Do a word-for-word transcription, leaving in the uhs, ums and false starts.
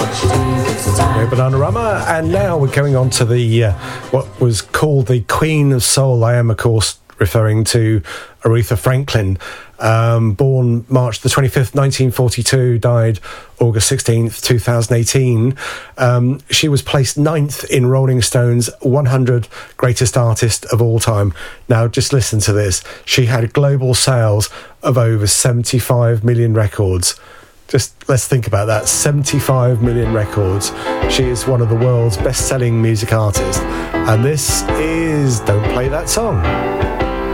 We're Bananarama, and now we're going on to the uh, what was called the Queen of Soul. I am, of course, referring to Aretha Franklin, um, born March the twenty-fifth, nineteen forty-two, died August sixteenth, twenty eighteen. Um, she was placed ninth in Rolling Stone's one hundred Greatest Artists of All Time. Now, just listen to this. She had global sales of over seventy-five million records. Just let's think about that. seventy-five million records. She is one of the world's best-selling music artists. And this is Don't Play That Song.